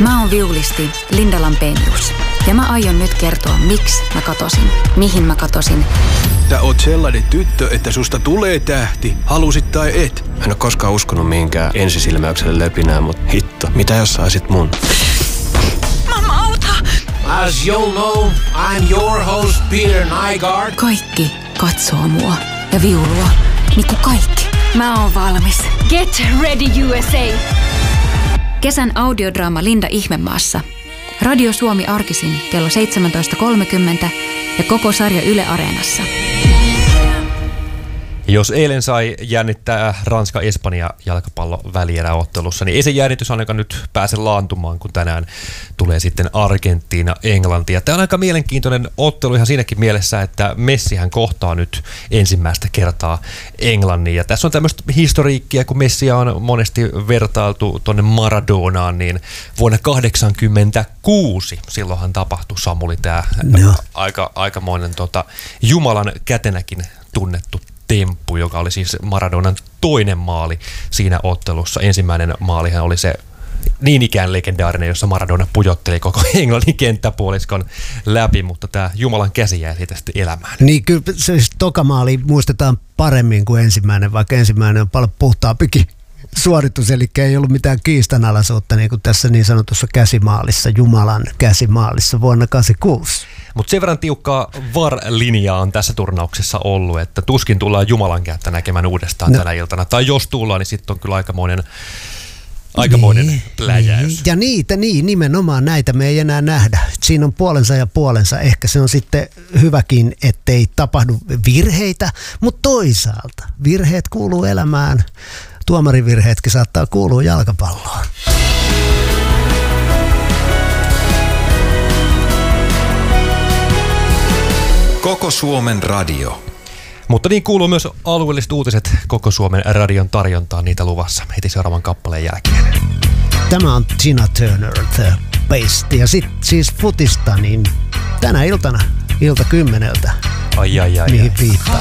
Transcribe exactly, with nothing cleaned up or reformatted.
Mä oon viulisti Linda Lampenius. Ja mä aion nyt kertoa, miksi mä katosin, mihin mä katosin. Sä oot sellainen tyttö, että susta tulee tähti, halusit tai et. Mä en oo koskaan uskonut mihinkään ensisilmäykselle löpinää, mut hitto, mitä jos saisit mun? Mamma, auta! As you'll know, I'm your host Peter Nygaard. Kaikki katsoo mua ja viulua, niinku kaikki. Mä oon valmis. Get ready U S A! Kesän audiodraama Linda Ihmemaassa. Radio Suomi arkisin kello seitsemäntoista kolmekymmentä ja koko sarja Yle Areenassa. Jos eilen sai jännittää Ranska-Espanja jalkapallon välieräottelussa, niin ei se jännitys ainakaan nyt pääse laantumaan, kun tänään tulee sitten Argentiina-Englanti. Ja tämä on aika mielenkiintoinen ottelu ihan siinäkin mielessä, että Messihän kohtaa nyt ensimmäistä kertaa Englannin. Ja tässä on tämmöistä historiikkia, kun Messia on monesti vertailtu tuonne Maradonaan, niin vuonna kahdeksankymmentäkuusi silloinhan tapahtui, Samuli, tämä no. aika, aikamoinen tota, Jumalan kätenäkin tunnettu temppu, joka oli siis Maradonan toinen maali siinä ottelussa. Ensimmäinen maalihan oli se niin ikään legendaarinen, jossa Maradona pujotteli koko Englannin kenttäpuoliskon läpi, mutta tämä Jumalan käsi jäi siitä sitten elämään. Niin kyllä se siis toka maali muistetaan paremmin kuin ensimmäinen, vaikka ensimmäinen on paljon puhtaampikin suoritus, eli ei ollut mitään kiistanalaisuutta niin kuin tässä niin sanotussa käsimaalissa, Jumalan käsimaalissa vuonna kahdeksankymmentäkuusi. Mutta sen verran tiukkaa V A R-linjaa on tässä turnauksessa ollut, että tuskin tullaan Jumalan kättä näkemään uudestaan no. tänä iltana. Tai jos tullaan, niin sitten on kyllä aikamoinen, aikamoinen niin, pläjäys. Niin. Ja niitä, niin, nimenomaan näitä me ei enää nähdä. Siinä on puolensa ja puolensa. Ehkä se on sitten hyväkin, ettei tapahdu virheitä, mutta toisaalta virheet kuuluu elämään. Tuomarivirheetkin saattaa kuulua jalkapalloon. Koko Suomen radio. Mutta niin kuuluu myös alueelliset uutiset Koko Suomen radion tarjontaan, niitä luvassa heti seuraavan kappaleen jälkeen. Tämä on Tina Turner, The Best. Ja sitten siis futista, niin tänä iltana, ilta kymmeneltä, ai, ai, ai, mihin ai. viittaa.